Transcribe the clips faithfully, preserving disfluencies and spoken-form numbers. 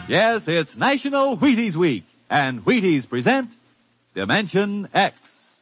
Yes, it's National Wheaties Week, and Wheaties present Dimension X.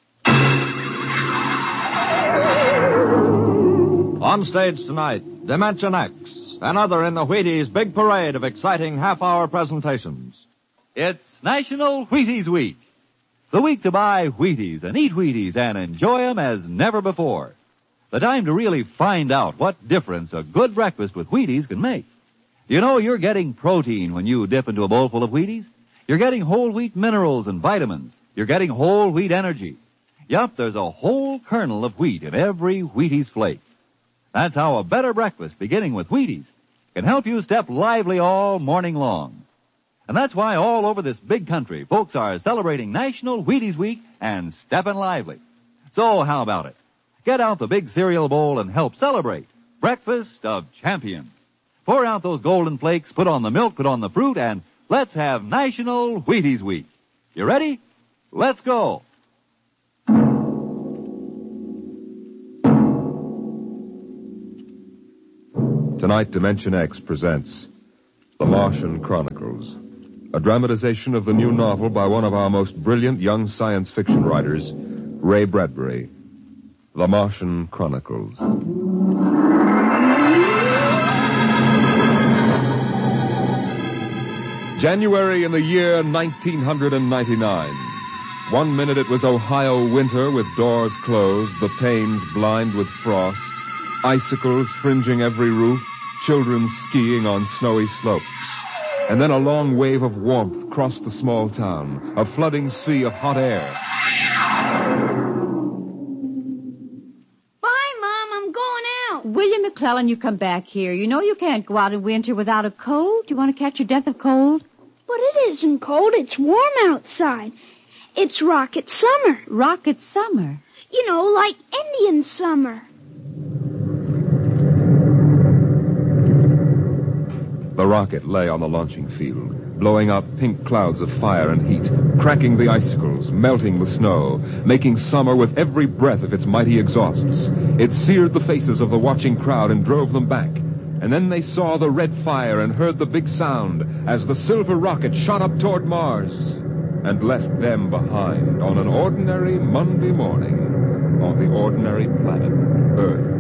On stage tonight, Dimension X, another in the Wheaties big parade of exciting half-hour presentations. It's National Wheaties Week, the week to buy Wheaties and eat Wheaties and enjoy them as never before. The time to really find out what difference a good breakfast with Wheaties can make. You know, you're getting protein when you dip into a bowl full of Wheaties. You're getting whole wheat minerals and vitamins. You're getting whole wheat energy. Yup, there's a whole kernel of wheat in every Wheaties flake. That's how a better breakfast, beginning with Wheaties, can help you step lively all morning long. And that's why all over this big country, folks are celebrating National Wheaties Week and stepping lively. So how about it? Get out the big cereal bowl and help celebrate Breakfast of Champions. Pour out those golden flakes, put on the milk, put on the fruit, and let's have National Wheaties Week. You ready? Let's go. Tonight, Dimension X presents The Martian Chronicles, a dramatization of the new novel by one of our most brilliant young science fiction writers, Ray Bradbury. The Martian Chronicles. January in the year nineteen ninety-nine. One minute it was Ohio winter with doors closed, the panes blind with frost, icicles fringing every roof, children skiing on snowy slopes. And then a long wave of warmth crossed the small town, a flooding sea of hot air. Bye, Mom. I'm going out. William McClellan, you come back here. You know you can't go out in winter without a coat. Do you want to catch your death of cold? But it isn't cold. It's warm outside. It's rocket summer. Rocket summer? You know, like Indian summer. The rocket lay on the launching field, blowing up pink clouds of fire and heat, cracking the icicles, melting the snow, making summer with every breath of its mighty exhausts. It seared the faces of the watching crowd and drove them back. And then they saw the red fire and heard the big sound as the silver rocket shot up toward Mars and left them behind on an ordinary Monday morning on the ordinary planet Earth.